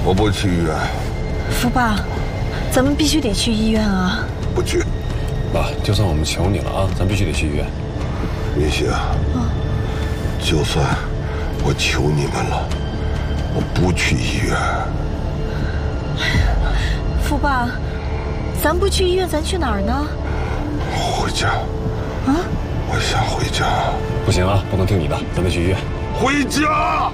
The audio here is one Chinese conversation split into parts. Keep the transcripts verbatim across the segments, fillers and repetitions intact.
我不去医院。 福爸，咱们必须得去医院啊！ 不去。 爸，就算我们求你了啊，咱必须得去医院。 云溪啊，嗯、就算我求你们了，我不去医院。 福爸，咱不去医院，咱去哪儿呢？ 回家。啊？我想回家。 不行啊，不能听你的，咱得去医院。 回家。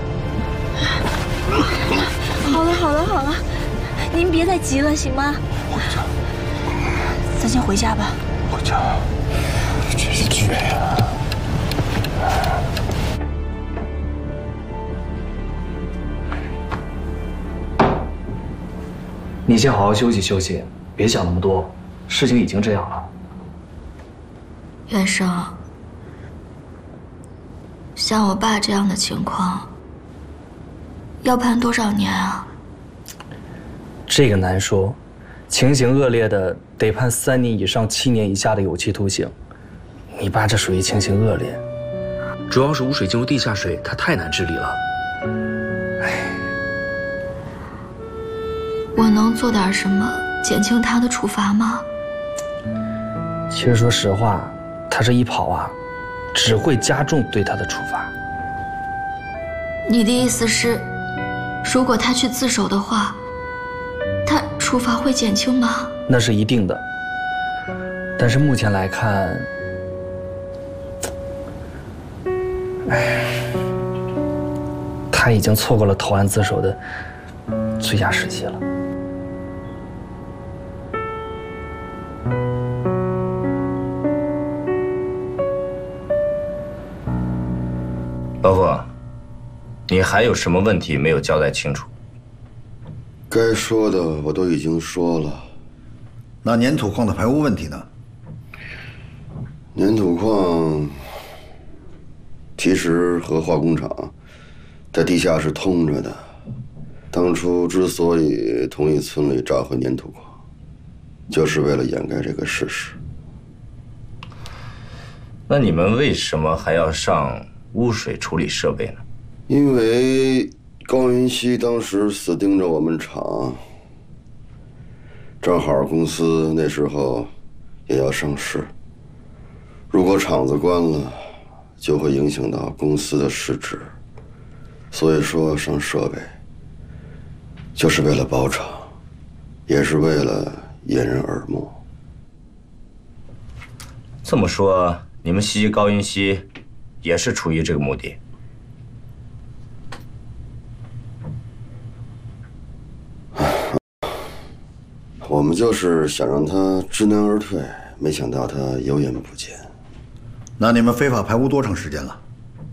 好了好了好了，您别再急了，行吗？ 回家。 咱先回家吧。 回家。真是倔呀！ 你先好好休息休息，别想那么多，事情已经这样了。 袁生，像我爸这样的情况，要判多少年啊？ 这个难说，情形恶劣的得判三年以上七年以下的有期徒刑。你爸这属于情形恶劣，主要是污水进入地下水，它太难治理了。唉， 我能做点什么减轻他的处罚吗？ 其实说实话，他这一跑啊，只会加重对他的处罚。 你的意思是，如果他去自首的话，他处罚会减轻吗？ 那是一定的。但是目前来看，唉，他已经错过了投案自首的最佳时机了。 老傅，你还有什么问题没有交代清楚？ 该说的我都已经说了。 那粘土矿的排污问题呢？ 粘土矿其实和化工厂在地下是通着的。当初之所以同意村里炸毁粘土矿，就是为了掩盖这个事实。 那你们为什么还要上污水处理设备呢？ 因为高云熙当时死盯着我们厂，正好公司那时候也要上市，如果厂子关了，就会影响到公司的市值，所以说上设备就是为了保厂，也是为了掩人耳目。 这么说，你们袭击高云熙也是出于这个目的？ 我们就是想让他知难而退，没想到他有眼不见。 那你们非法排污多长时间了？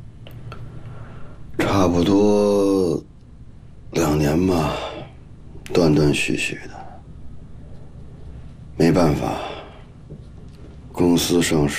差不多两年吧，断断续续的。没办法，公司上市。